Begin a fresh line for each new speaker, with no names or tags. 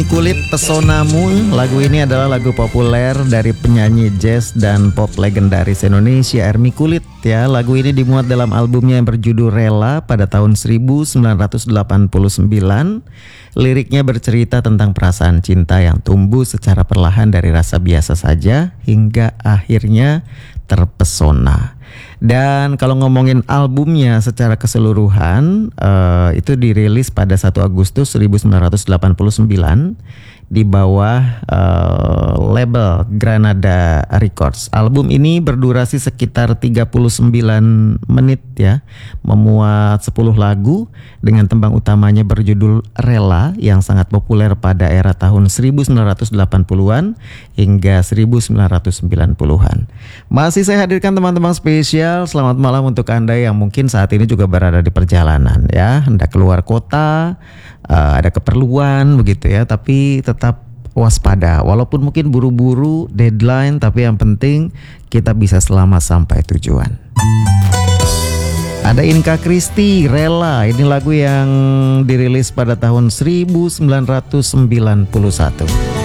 Kulit Pesonamu, lagu ini adalah lagu populer dari penyanyi jazz dan pop legendaris Indonesia Ermi Kulit ya. Lagu ini dimuat dalam albumnya yang berjudul Rela pada tahun 1989. Liriknya bercerita tentang perasaan cinta yang tumbuh secara perlahan dari rasa biasa saja hingga akhirnya terpesona. Dan kalau ngomongin albumnya secara keseluruhan, itu dirilis pada 1 Agustus 1989 di bawah label Granada Records. Album ini berdurasi sekitar 39 menit ya, memuat 10 lagu dengan tembang utamanya berjudul Rela yang sangat populer pada era tahun 1980-an hingga 1990-an. Masih saya hadirkan teman-teman spesial. Selamat malam untuk Anda yang mungkin saat ini juga berada di perjalanan ya, hendak keluar kota, ada keperluan begitu ya, tapi tetap waspada. Walaupun mungkin buru-buru deadline, tapi yang penting kita bisa selamat sampai tujuan. Ada Inka Kristi, Rela. Ini lagu yang dirilis pada tahun 1991.